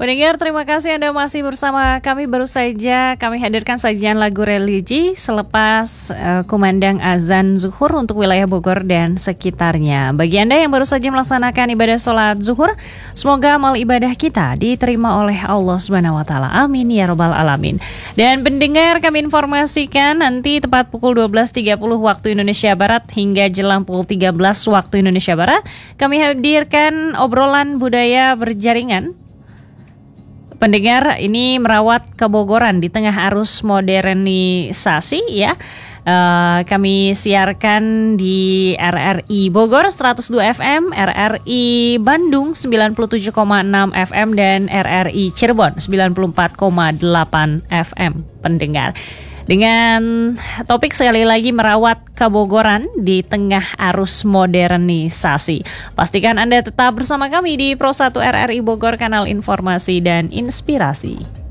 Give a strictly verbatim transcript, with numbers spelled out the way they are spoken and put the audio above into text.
Pendengar, terima kasih Anda masih bersama kami. Baru saja kami hadirkan sajian lagu religi selepas uh, kumandang azan zuhur untuk wilayah Bogor dan sekitarnya. Bagi Anda yang baru saja melaksanakan ibadah sholat zuhur, semoga amal ibadah kita diterima oleh Allah Subhanahu Wa Taala. Amin ya Rabbal Alamin. Dan pendengar, kami informasikan nanti tepat pukul dua belas tiga puluh waktu Indonesia Barat hingga jelang pukul tiga belas waktu Indonesia Barat, kami hadirkan obrolan budaya berjaringan. Pendengar, ini merawat kebogoran di tengah arus modernisasi ya. Uh, kami siarkan di R R I Bogor seratus dua F M, R R I Bandung sembilan puluh tujuh koma enam F M, dan R R I Cirebon sembilan puluh empat koma delapan F M. Pendengar, dengan topik sekali lagi merawat kebogoran di tengah arus modernisasi. Pastikan Anda tetap bersama kami di Pro satu R R I Bogor, kanal informasi dan inspirasi.